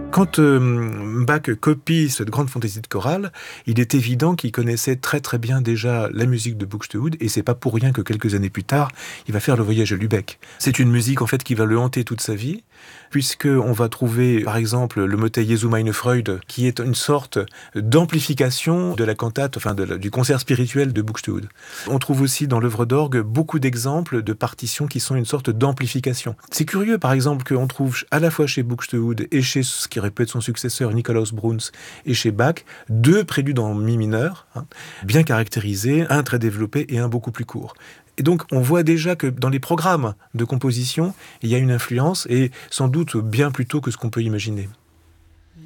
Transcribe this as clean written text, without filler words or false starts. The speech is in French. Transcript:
Quand Bach copie cette grande fantaisie de chorale, il est évident qu'il connaissait très très bien déjà la musique de Buxtehude, et c'est pas pour rien que quelques années plus tard, il va faire le voyage à Lübeck. C'est une musique en fait qui va le hanter toute sa vie, puisqu'on va trouver par exemple le motet Jesu meine Freude, qui est une sorte d'amplification de la cantate, du concert spirituel de Buxtehude. On trouve aussi dans l'œuvre d'orgue beaucoup d'exemples de partitions qui sont une sorte d'amplification. C'est curieux par exemple qu'on trouve à la fois chez Buxtehude et chez ce qui aurait pu être son successeur Nikolaus Bruns et chez Bach, deux préludes en mi mineur, bien caractérisés, un très développé et un beaucoup plus court. Et donc, on voit déjà que dans les programmes de composition, il y a une influence, et sans doute bien plus tôt que ce qu'on peut imaginer.